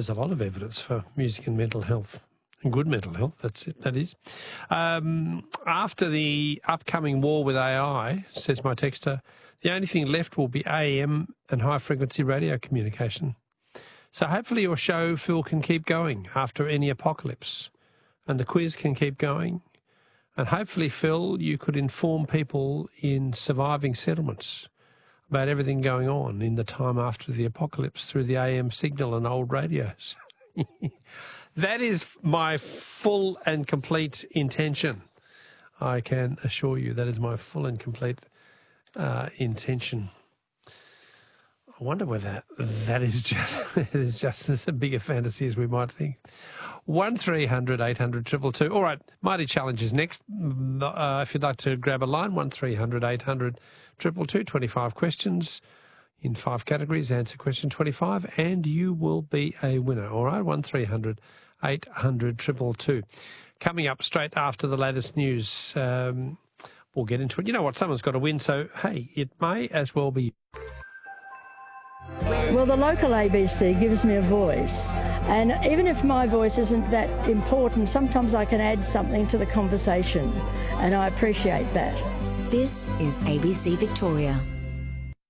There's a lot of evidence for music and mental health, and good mental health, that's it, that is. After the upcoming war with AI, says my texter, the only thing left will be AM and high-frequency radio communication. So hopefully your show, Phil, can keep going after any apocalypse, and the quiz can keep going. And hopefully, Phil, you could inform people in surviving settlements about everything going on in the time after the apocalypse through the AM signal and old radios. That is my full and complete intention. I can assure you that is my full and complete intention. I wonder whether that is just as a bigger fantasy as we might think. 1300 800 222. All right, Mighty Challenge is next. If you'd like to grab a line, 1300 800 222, 25 questions in 5 categories. Answer question 25 and you will be a winner. All right, 1300 800 222. Coming up straight after the latest news, we'll get into it. You know what? Someone's got to win, so, hey, it may as well be. Well, the local ABC gives me a voice, and even if my voice isn't that important, sometimes I can add something to the conversation, and I appreciate that. This is ABC Victoria.